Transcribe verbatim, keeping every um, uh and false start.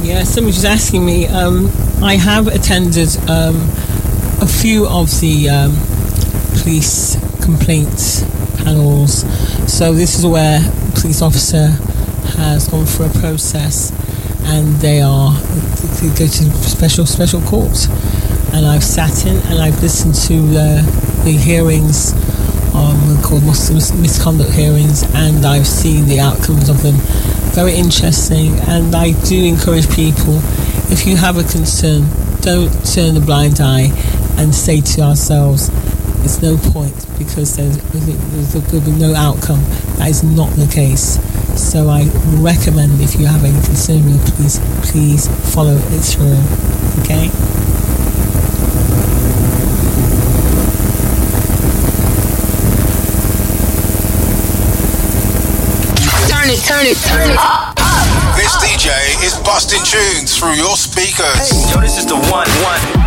Yeah, somebody was asking me. Um, I have attended um, a few of the um, police complaints panels. So this is where a police officer has gone through a process, and they are they go to special special courts. And I've sat in and I've listened to uh, the hearings, um, called mis- misconduct hearings, and I've seen the outcomes of them. Very interesting, and I do encourage people, if you have a concern, don't turn a blind eye and say to ourselves, it's no point because there's, there's be no outcome. That is not the case. So I recommend, if you have any concern with the police, please follow it through. Okay? Turn it, turn it, turn it up. This D J is busting tunes through your speakers. Hey, yo, this is the one, one.